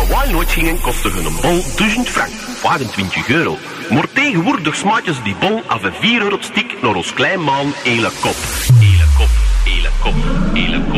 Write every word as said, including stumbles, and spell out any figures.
wij nooit gingen, kostte een bol duizend frank, vijfentwintig euro. Maar tegenwoordig smaakjes die bon af een vier euro stik naar ons klein maan hele kop. Hele kop, hele kop, hele kop.